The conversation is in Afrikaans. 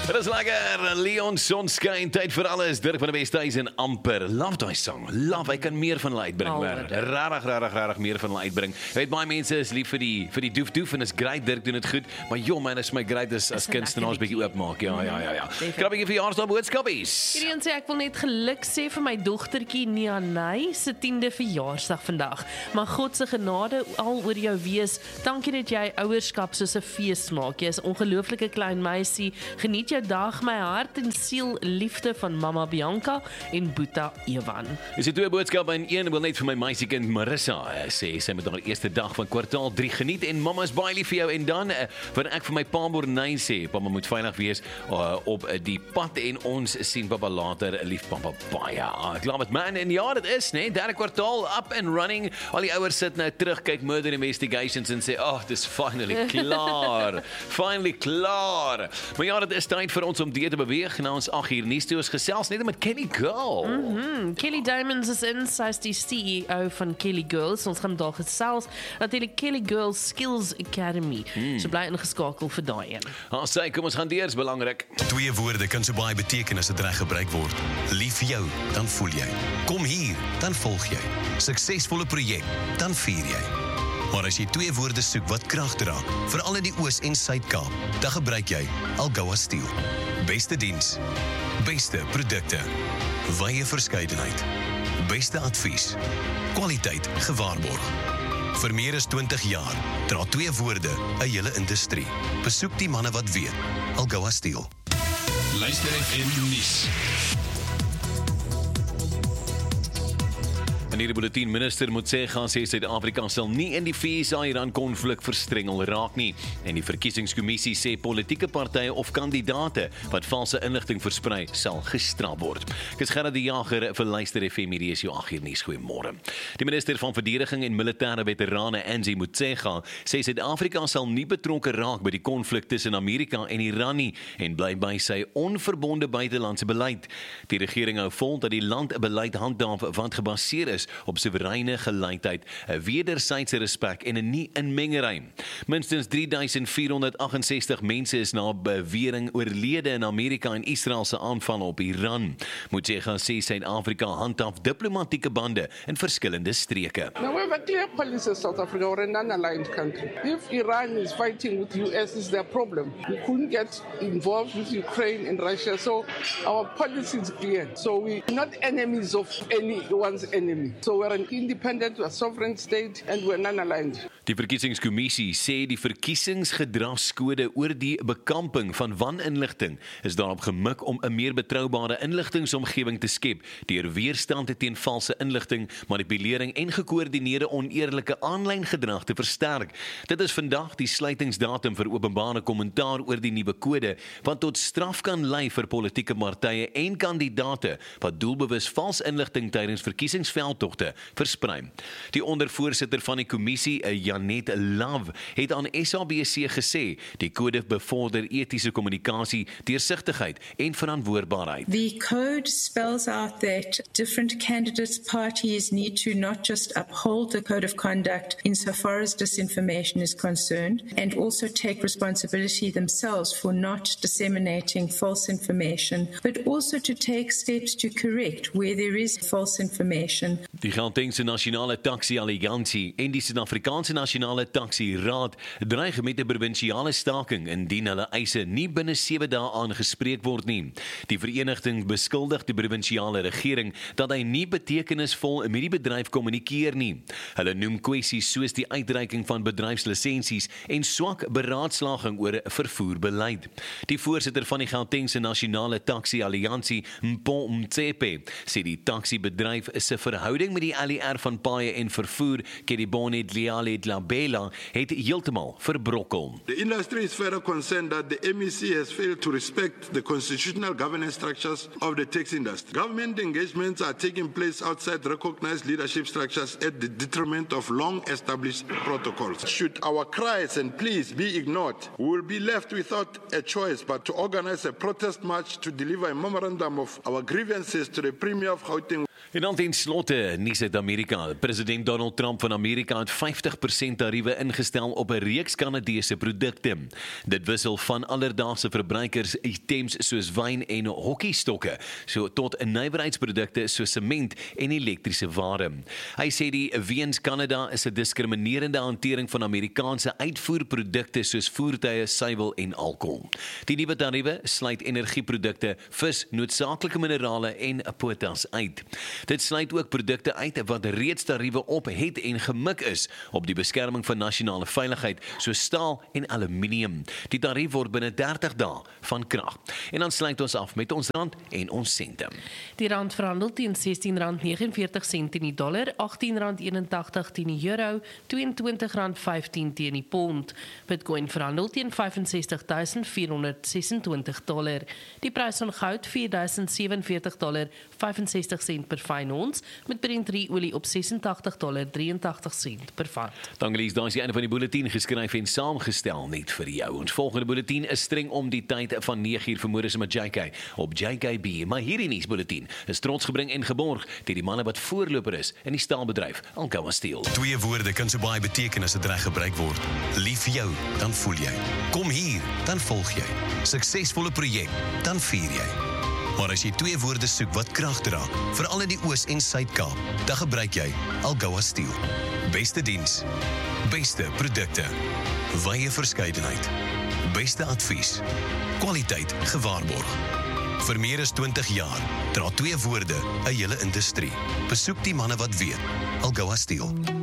Dit is lekker, Leon Sonskyn, tyd vir alles, Dirk van die Westhuizen amper, love die song, love, hy kan meer van hulle uitbring, rarig meer van hulle uitbring. Jy weet, baie mense is lief vir die doef en is great, Dirk doen het goed, maar joh man, is my great as kunstenaars bietjie oopmaak, ja. Krabbie verjaarsdag boodskapies. Hierdie sê ek wil net geluk sê vir my dogtertjie Nianay se 10de verjaarsdag vandag. Maar God se genade al oor jou wees. Dankie dat jy ouerskap soos 'n fees maak. Jy is 'n ongelooflike klein meisie. Geniet jou dag, my hart en siel, liefde van Mama Bianca en Boeta Ewan. Is dit twee boodskappe in een, wil net vir my meisiekind Marissa sê, sy moet haar eerste dag van kwartaal 3 geniet en mama is baie lief vir jou en dan wat ek vir my pa Bornay sê, papa moet veilig wees op die pad en ons sien papa later, lief papa baie. Ek laat met man en ja, dit is, nee, derde kwartaal up and running, al die ouers sit nou terug, kyk Murder Investigations en sê, oh, dis finally klaar, finally klaar. Maar ja, dit is tyd vir ons om deur te beweeg na ons 8 uur nuus toe. Ons gesels net met Kelly Girl. Kelly Diamonds is in, sy is die CEO van Kelly Girls. Ons gaan daar gesels natuurlik Kelly Girls Skills Academy. So bly ingeskakel vir daai een. Sê, kom ons gaan deur, is belangrik. Twee woorde kan so baie beteken as dit reg gebruik word. Lief vir jou, dan voel jy. Kom hier, dan volg jy. Suksesvolle projek, dan vier jy. Maar as jy twee woorde soek wat krag dra, veral in die Oos- en Suid-Kaap, dan gebruik jy Algoa Steel. Beste diens, beste produkte, wye verskeidenheid, beste advies, kwaliteit gewaarborg. Vir meer as 20 jaar dra twee woorde 'n hele industrie. Besoek die manne wat weet. Algoa Steel. Luister FM nuus. En hierdie bulletin minister Motshekga sê Suid-Afrika sal nie in die VS-Iran konflik verstrengel raak nie. En die verkiesingskommissie sê politieke partye of kandidate wat valse inligting versprei sal gestraf word. Ek is Gerard die Jager vir Luister FM, hierdie is jou 8 uur nuus. Goeiemôre. Die minister van Verdediging en Militêre Veterane Angie Motshekga sê Suid-Afrika sal nie betrokke raak by die konflik tussen Amerika en Iran nie en bly by sy onverbonde buitelandse beleid. Die regering hou vol dat die land 'n beleid handhaaf wat gebaseer is op soewereine geleidheid, 'n wederwysige respek en 'n nie-inmengery. Minstens 3468 mense is na bewering oorlede in Amerika en Israel se aanvalle op Iran. Motshekga sê Suid-Afrika handhaaf diplomatieke bande in verskillende streke. Now we have a clear policy in South Africa, we're a non-aligned country. If Iran is fighting with US, it's their problem. We couldn't get involved with Ukraine and Russia, so our policy is clear. So we're not enemies of anyone's enemy. So we're an independent, we're a sovereign state, and we're non-aligned. Die verkiesingskommissie sê die verkiesingsgedragskode oor die bekamping van waninligting is daarop gemik om 'n meer betroubare inligtingsomgewing te skep deur weerstand teen valse inligting, manipulering en gekoördineerde oneerlike aanlyn gedrag te versterk. Dit is vandag die sluitingsdatum vir openbare kommentaar oor die nuwe kode wat tot straf kan lei vir politieke partye en kandidate wat doelbewus vals inligting tydens verkiesingsveldtogte versprei. Die ondervoorsitter van die kommissie, Janet Love, het aan SABC gesê die kode bevorder etiese kommunikasie, deursigtigheid en verantwoordbaarheid. The code spells out that different candidates' parties need to not just uphold the code of conduct insofar as disinformation is concerned, and also take responsibility themselves for not disseminating false information, but also to take steps to correct where there is false information. Die Gautengse Nasionale Taxi Alliansie en die Suid-Afrikaanse Nasionale Taxi Raad dreig met 'n provinsiale staking indien hulle eise nie binne 7 dae aangespreek word nie. Die vereniging beskuldig die provinsiale regering dat hy nie betekenisvol met die bedryf kommunikeer nie. Hulle noem kwessies soos die uitreiking van bedryfslisensies en swak beraadslaging oor vervoerbeleid. Die voorsitter van die Gautengse Nasionale Taxi Alliansie, Mpho Mtsepe, sê die taxibedryf se verhouding met die LER van paaie en vervoer, Kedibone Dliale Dlabela, het heeltemal verbrokkel. The industry is further concerned that the MEC has failed to respect the constitutional governance structures of the taxi industry. Government engagements are taking place outside recognized leadership structures at the detriment of long-established protocols. Should our cries and pleas be ignored, we will be left without a choice but to organize a protest march to deliver a memorandum of our grievances to the Premier of Gauteng. En dan ten slotte, nuus uit Amerika. President Donald Trump van Amerika het 50% tariewe ingestel op 'n reeks Kanadese produkte. Dit wissel van alledaagse verbruikersitems soos wyn en hockeystokke, so tot nywerheidsprodukte soos sement en elektriese ware. Hy sê die weens Kanada is 'n diskriminerende hantering van Amerikaanse uitvoerprodukte soos voertuie, suiwel en alkohol. Die nuwe tariewe sluit energieprodukte, vis, noodsaaklike minerale en potas uit. Dit sluit ook produkte uit wat reeds tariewe op het en gemik is op die beskerming van nasionale veiligheid, soos staal en aluminium. Die tarief word binne 30 dae van krag. En dan sluit ons af met ons rand en ons sente. Die rand verhandel teen R16.49 teen die dollar, R18.81 teen die euro, R22.15 teen die pond. Bitcoin verhandel teen $65.426. Die prys van goud $4.047.65 per fyn ons, met Brent olie op $86.83 per vat. Dankie, daar is die einde van die bulletin geskryf en saamgestel net vir jou. Ons volgende bulletin is streng om die tyd van 9:00 vanmôre met JK op JKB. Maar hierdie nuusbulletin is trots gebring en geborg deur die manne wat voorloper is in die staalbedryf, Alcoa Steel. Twee woorde kan so baie beteken as dit reg gebruik word. Lief vir jou, dan voel jy. Kom hier, dan volg jy. Suksesvolle projek, dan vier jy. Maar as jy twee woorde soek wat krag dra, veral in die Oos- en Suid-Kaap, dan gebruik jy Alcoa Steel. Beste diens, beste produkte, wye verskeidenheid, beste advies, kwaliteit gewaarborg. Vir meer as 20 jaar dra twee woorde 'n hele industrie. Besoek die manne wat weet. Alcoa Steel.